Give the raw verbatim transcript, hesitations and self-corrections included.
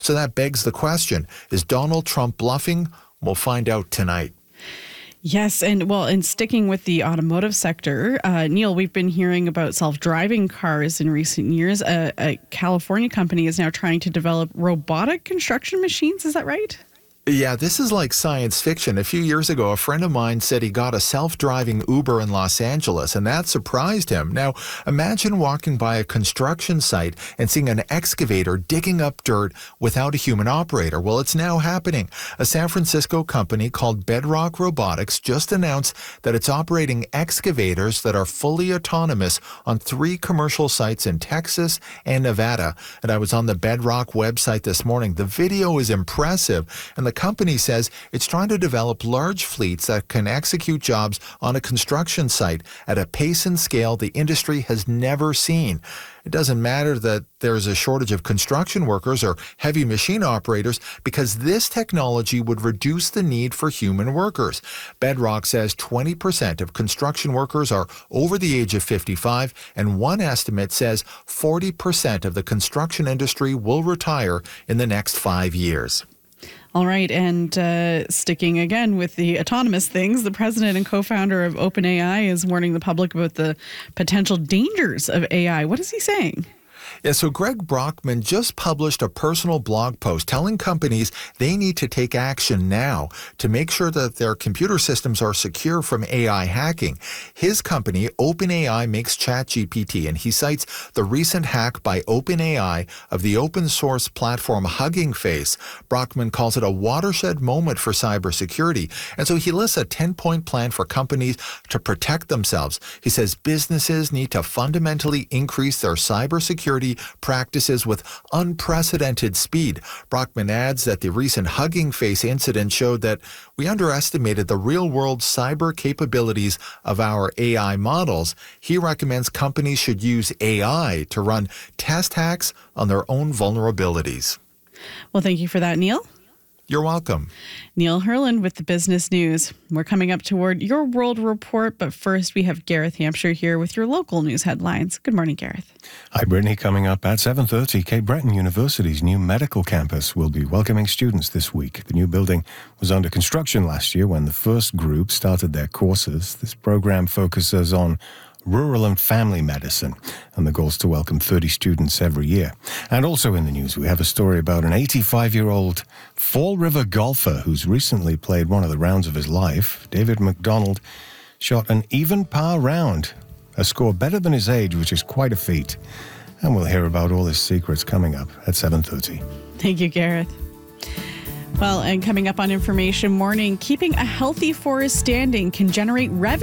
So that begs the question, is Donald Trump bluffing? We'll find out tonight. Yes, and well, and sticking with the automotive sector, uh, Neil, we've been hearing about self-driving cars in recent years. A, a California company is now trying to develop robotic construction machines. Is that right? Yeah, this is like science fiction. A few years ago, a friend of mine said he got a self-driving Uber in Los Angeles, and that surprised him. Now, imagine walking by a construction site and seeing an excavator digging up dirt without a human operator. Well, it's now happening. A San Francisco company called Bedrock Robotics just announced that it's operating excavators that are fully autonomous on three commercial sites in Texas and Nevada. And I was on the Bedrock website this morning. The video is impressive, and the The company says it's trying to develop large fleets that can execute jobs on a construction site at a pace and scale the industry has never seen. It doesn't matter that there's a shortage of construction workers or heavy machine operators, because this technology would reduce the need for human workers. Bedrock says twenty percent of construction workers are over the age of fifty-five, and one estimate says forty percent of the construction industry will retire in the next five years. All right, and uh, sticking again with the autonomous things, the president and co-founder of OpenAI is warning the public about the potential dangers of A I. What is he saying? Yeah, so Greg Brockman just published a personal blog post telling companies they need to take action now to make sure that their computer systems are secure from A I hacking. His company, OpenAI, makes ChatGPT, and he cites the recent hack by OpenAI of the open source platform Hugging Face. Brockman calls it a watershed moment for cybersecurity, and so he lists a ten-point plan for companies to protect themselves. He says businesses need to fundamentally increase their cybersecurity practices with unprecedented speed. Brockman adds that the recent Hugging Face incident showed that we underestimated the real-world cyber capabilities of our A I models. He recommends companies should use A I to run test hacks on their own vulnerabilities. Well, thank you for that, Neil. You're welcome. Neil Herland with the Business News. We're coming up toward your World Report, but first we have Gareth Hampshire here with your local news headlines. Good morning, Gareth. Hi, Brittany. Coming up at seven thirty, Cape Breton University's new medical campus will be welcoming students this week. The new building was under construction last year when the first group started their courses. This program focuses on rural and family medicine, and the goal is to welcome thirty students every year. And also in the news, we have a story about an eighty-five-year-old Fall River golfer who's recently played one of the rounds of his life. David McDonald shot an even par round, a score better than his age, which is quite a feat. And we'll hear about all his secrets coming up at seven thirty. Thank you, Gareth. Well, and coming up on Information Morning, keeping a healthy forest standing can generate revenue.